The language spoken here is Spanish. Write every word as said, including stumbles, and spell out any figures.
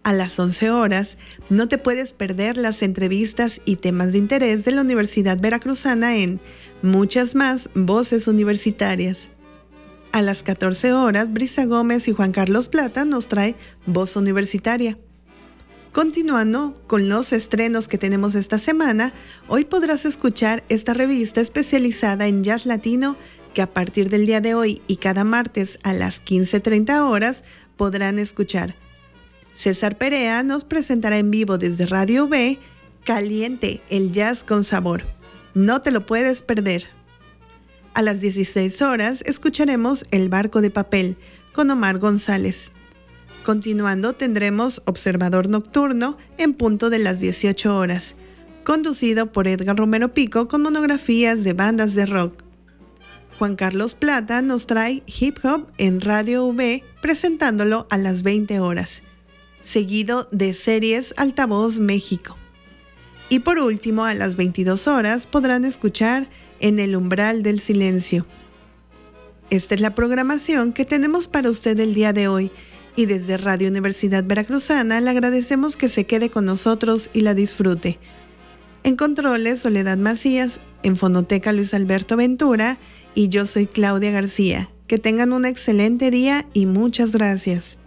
A las once horas, no te puedes perder las entrevistas y temas de interés de la Universidad Veracruzana en Muchas Más Voces Universitarias. A las catorce horas, Brisa Gómez y Juan Carlos Plata nos trae Voz Universitaria. Continuando con los estrenos que tenemos esta semana, hoy podrás escuchar esta revista especializada en jazz latino que a partir del día de hoy y cada martes a las quince treinta horas podrán escuchar. César Perea nos presentará en vivo desde Radio V, Caliente, el jazz con sabor. No te lo puedes perder. A las dieciséis horas escucharemos El barco de papel con Omar González. Continuando tendremos Observador Nocturno en punto de las dieciocho horas, conducido por Edgar Romero Pico con monografías de bandas de rock. Juan Carlos Plata nos trae Hip Hop en Radio V presentándolo a las veinte horas, seguido de Series Altavoz México. Y por último, a las veintidós horas podrán escuchar En el umbral del silencio. Esta es la programación que tenemos para usted el día de hoy y desde Radio Universidad Veracruzana le agradecemos que se quede con nosotros y la disfrute. En controles, Soledad Macías, en Fonoteca Luis Alberto Ventura y yo soy Claudia García. Que tengan un excelente día y muchas gracias.